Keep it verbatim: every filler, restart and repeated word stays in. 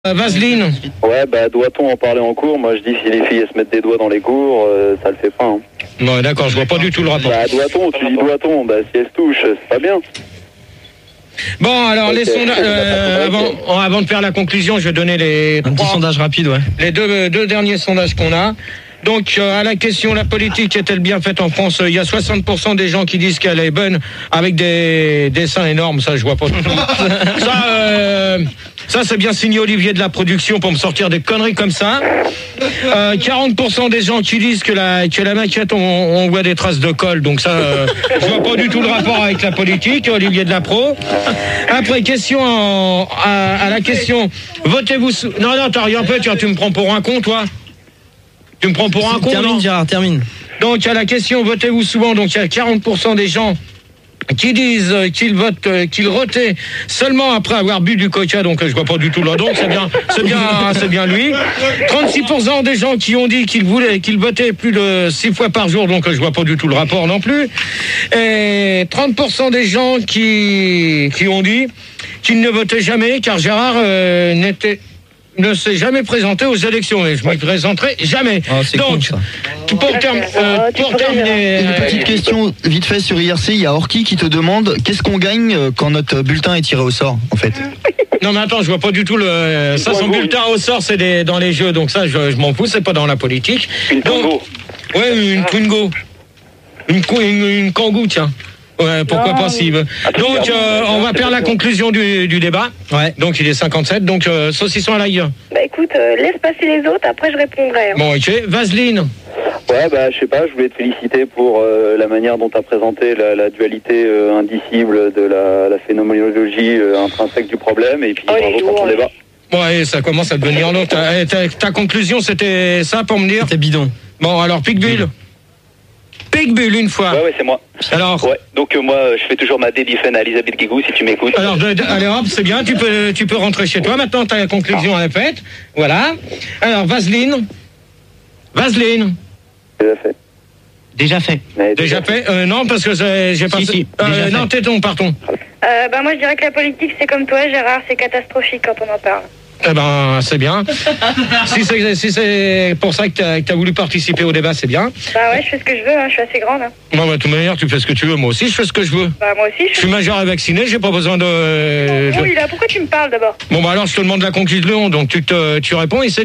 Euh, Vaseline. Ouais, bah doit-on en parler en cours? Moi je dis si les filles elles se mettent des doigts dans les cours, euh, ça le fait pas. Hein. Bon, d'accord, je vois pas du tout le rapport. Bah doit-on, tu dis doit-on, bah si elles se touchent, c'est pas bien. Bon, alors okay. les sondages. Euh, avant, avant de faire la conclusion, je vais donner les un trois, petit sondage rapide, ouais. Les deux, deux derniers sondages qu'on a. Donc, euh, à la question, la politique est-elle bien faite en France? Il y a soixante pour cent des gens qui disent qu'elle est bonne, avec des dessins énormes, ça je vois pas du tout. ça, euh, ça c'est bien signé Olivier de la production pour me sortir des conneries comme ça. Euh, quarante pour cent des gens qui disent que la, que la maquette, on, on voit des traces de colle, donc ça, euh, je vois pas du tout le rapport avec la politique, Olivier de la pro. Après, question en, à, à la question, votez-vous sous... Non, non, t'as rien fait, tu, tu me prends pour un con, toi? Tu me prends pour un con? Termine, Gérard, termine. Donc, à la question, votez-vous souvent? Donc, il y a quarante pour cent des gens qui disent qu'ils votent, qu'ils rotaient seulement après avoir bu du coca. Donc, je vois pas du tout là. Donc, c'est bien, c'est bien, c'est bien lui. trente-six pour cent des gens qui ont dit qu'ils voulaient, qu'ils votaient plus de six fois par jour. Donc, je vois pas du tout le rapport non plus. Et trente pour cent des gens qui, qui ont dit qu'ils ne votaient jamais car Gérard euh, n'était ne s'est jamais présenté aux élections et je me présenterai jamais. Oh, donc, con, pour, term euh, pour terminer... Une petite question vite fait sur I R C, il y a Orki qui te demande qu'est-ce qu'on gagne quand notre bulletin est tiré au sort, en fait. Non mais attends, je vois pas du tout le... Ça, son bulletin au sort, c'est des... dans les jeux, donc ça, je, je m'en fous, c'est pas dans la politique. Une Twingo. Ouais, une Twingo. Une, une, une Kangoo, tiens. Ouais, pourquoi non, pas si. Donc, euh, on va faire la conclusion du, du débat. Ouais. Donc, il est cinquante-sept. Donc, euh, saucisson à l'ail. Bah écoute, euh, laisse passer les autres, après je répondrai. Hein. Bon, ok. Vaseline. Ouais, bah je sais pas, je voulais te féliciter pour euh, la manière dont tu as présenté la, la dualité euh, indicible de la, la phénoménologie euh, intrinsèque du problème. Et puis, oh, bravo pour ton débat. Ouais, ça commence à devenir long. Ta, ta, ta conclusion, c'était ça pour me dire? C'était bidon. Bon, alors, Picbull. Picbull, une fois. Ouais, ouais, c'est moi. Alors. Ouais. Donc, euh, moi, je fais toujours ma dédifen à Elisabeth Guigou, si tu m'écoutes. Alors, de, de, allez hop, c'est bien, tu peux, tu peux rentrer chez toi. Maintenant, ta conclusion ah. est faite. Voilà. Alors, Vaseline. Vaseline. Déjà fait. Déjà fait. Mais déjà, déjà fait, fait euh, Non, parce que j'ai pas... Si, si, euh, non, téton, pardon. Euh, bah, moi, je dirais que la politique, c'est comme toi, Gérard, c'est catastrophique quand on en parle. Eh ben, c'est bien. si c'est si c'est pour ça que tu as, as voulu participer au débat, c'est bien. Bah ouais, je fais ce que je veux, hein, je suis assez grande. Hein. Bon, bah, de toute manière, tu fais ce que tu veux. Moi aussi, je fais ce que je veux. Bah, moi aussi, je, je suis majeur et vacciné, j'ai pas besoin de... Non, je... oui, là, pourquoi tu me parles d'abord? Bon, bah alors, je te demande la conclusion, donc tu, te, tu réponds et c'est